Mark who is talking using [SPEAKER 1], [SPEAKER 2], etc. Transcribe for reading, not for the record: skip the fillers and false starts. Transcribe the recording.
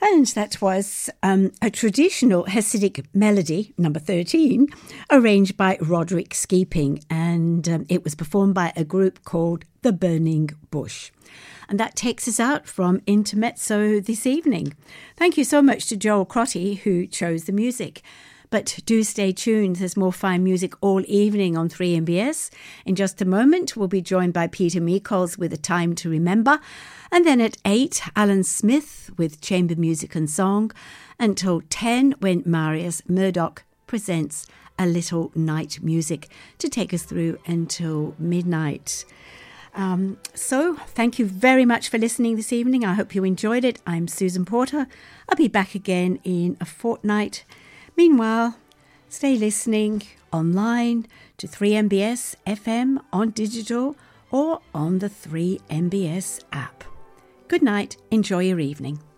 [SPEAKER 1] And that was a traditional Hasidic melody, number 13, arranged by Roderick Skeeping, and it was performed by a group called The Burning Bush. And that takes us out from Intermezzo this evening. Thank you so much to Joel Crotty, who chose the music. But do stay tuned. There's more fine music all evening on 3MBS. In just a moment, we'll be joined by Peter Meekols with A Time to Remember. And then at 8, Alan Smith with Chamber Music and Song. Until 10, when Marius Murdoch presents A Little Night Music to take us through until midnight. So thank you very much for listening this evening. I hope you enjoyed it. I'm Susan Porter. I'll be back again in a fortnight. Meanwhile, stay listening online to 3MBS FM on digital or on the 3MBS app. Good night. Enjoy your evening.